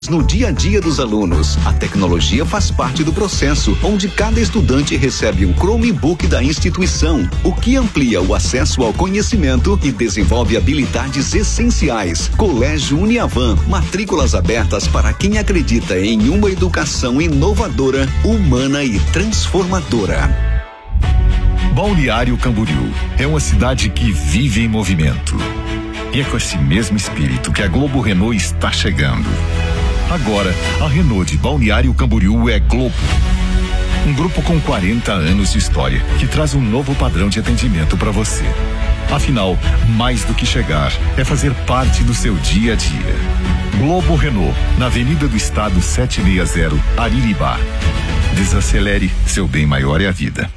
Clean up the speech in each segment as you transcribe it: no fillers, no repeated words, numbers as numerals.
No dia a dia dos alunos, a tecnologia faz parte do processo, onde cada estudante recebe um Chromebook da instituição, o que amplia o acesso ao conhecimento e desenvolve habilidades essenciais. Colégio Uniavan, matrículas abertas para quem acredita em uma educação inovadora, humana e transformadora. Balneário Camboriú é uma cidade que vive em movimento. E é com esse mesmo espírito que a Globo Renault está chegando. Agora, a Renault de Balneário Camboriú é Globo. Um grupo com 40 anos de história que traz um novo padrão de atendimento para você. Afinal, mais do que chegar, é fazer parte do seu dia a dia. Globo Renault, na Avenida do Estado 760, Ariribá. Desacelere, seu bem maior é a vida.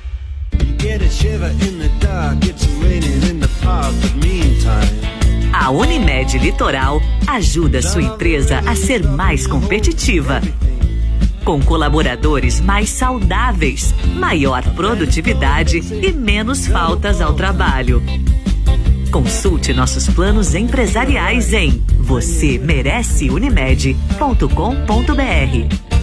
A Unimed Litoral ajuda sua empresa a ser mais competitiva. Com colaboradores mais saudáveis, maior produtividade e menos faltas ao trabalho. Consulte nossos planos empresariais em vocêmereceunimed.com.br.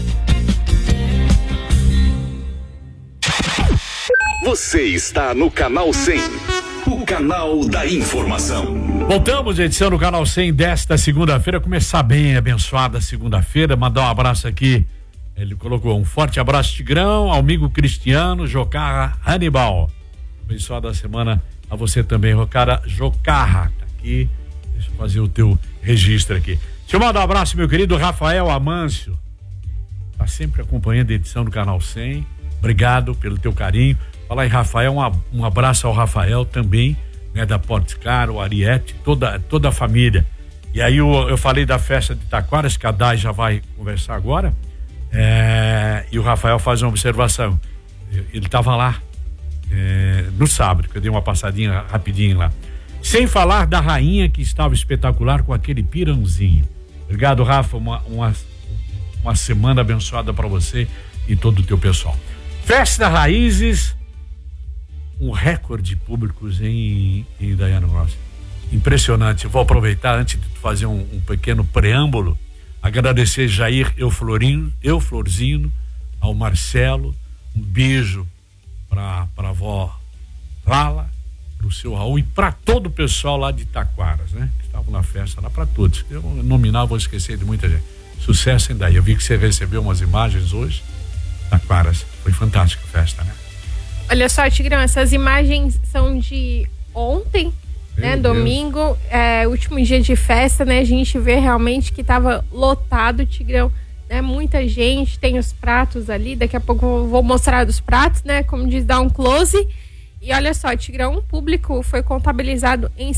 Você está no Canal 100, o canal da informação. Voltamos à edição do Canal 100 desta segunda-feira, começar bem abençoada segunda-feira, mandar um abraço aqui, ele colocou um forte abraço Tigrão, amigo Cristiano, Jocarra, Hannibal, abençoada semana a você também, Jocarra, tá aqui, deixa eu fazer o teu registro aqui. Deixa eu mandar um abraço, meu querido Rafael Amâncio, tá sempre acompanhando a edição do Canal 100, obrigado pelo teu carinho. Fala aí, Rafael, um abraço ao Rafael também, né, da Portiscar, o Ariete, toda a família. E aí eu falei da festa de Taquaras, que a Dai já vai conversar agora, e o Rafael faz uma observação. Ele estava lá no sábado, que eu dei uma passadinha rapidinho lá. Sem falar da rainha que estava espetacular com aquele pirãozinho. Obrigado, Rafa, uma semana abençoada para você e todo o teu pessoal. Festa Raízes, um recorde de públicos em Diana Rossi. Impressionante. Vou aproveitar antes de fazer um pequeno preâmbulo, agradecer Jair Euflorzinho, ao Marcelo, um beijo para a avó Lala, para o seu Raul e para todo o pessoal lá de Taquaras, né? Que estavam na festa lá, para todos. Eu nominal, vou esquecer de muita gente. Sucesso em daí. Eu vi que você recebeu umas imagens hoje. Taquaras, foi fantástica a festa, né? Olha só, Tigrão, essas imagens são de ontem, né? Domingo, último dia de festa, né? A gente vê realmente que tava lotado, Tigrão, né? Muita gente, tem os pratos ali, daqui a pouco eu vou mostrar os pratos, né? Como diz, dar um close. E olha só, Tigrão, o público foi contabilizado em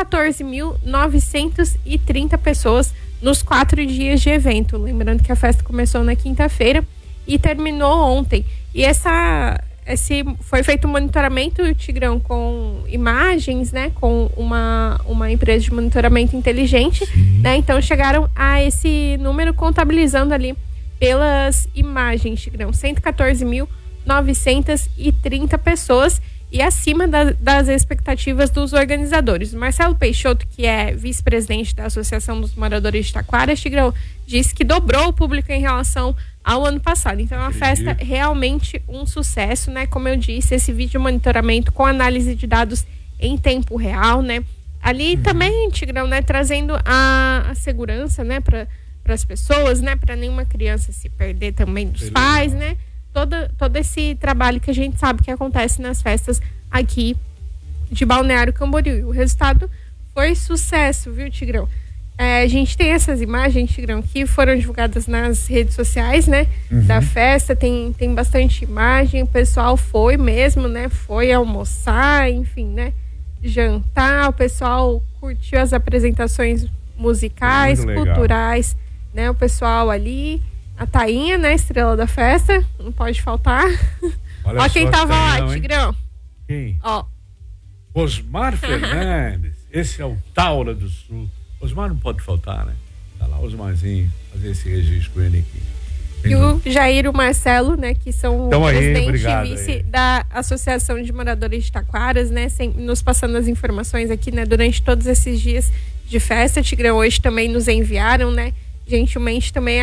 114.930 pessoas nos 4 dias de evento. Lembrando que a festa começou na quinta-feira e terminou ontem. E foi feito um monitoramento, Tigrão, com imagens, né? Com uma empresa de monitoramento inteligente, né? Então chegaram a esse número contabilizando ali pelas imagens, Tigrão. 114.930 pessoas e acima das expectativas dos organizadores. Marcelo Peixoto, que é vice-presidente da Associação dos Moradores de Taquaras, Tigrão, disse que dobrou o público em relação ao ano passado. Então é uma festa realmente um sucesso, né? Como eu disse, esse vídeo monitoramento com análise de dados em tempo real, né? Ali também, Tigrão, né? Trazendo a segurança, né? Para as pessoas, né? Para nenhuma criança se perder também dos pais, né? Todo esse trabalho que a gente sabe que acontece nas festas aqui de Balneário Camboriú. O resultado foi sucesso, viu, Tigrão? A gente tem essas imagens, Tigrão, que foram divulgadas nas redes sociais, né? Da festa, tem bastante imagem, o pessoal foi mesmo, né? Foi almoçar, enfim, né? Jantar, o pessoal curtiu as apresentações musicais, culturais, né? O pessoal ali, a Tainha, né? Estrela da festa, não pode faltar. Olha ó quem tava Tainhão, lá, Tigrão. Quem? Ó. Osmar Fernandes, esse é o Taura do Sul. Osmar não pode faltar, né? Tá lá Osmarzinho, fazer esse registro com ele aqui. E o Jair e o Marcelo, né? Que são o presidente e vice da Associação de Moradores de Taquaras, né? Nos passando as informações aqui, né? Durante todos esses dias de festa. Tigrão, hoje também nos enviaram, né? gentilmente também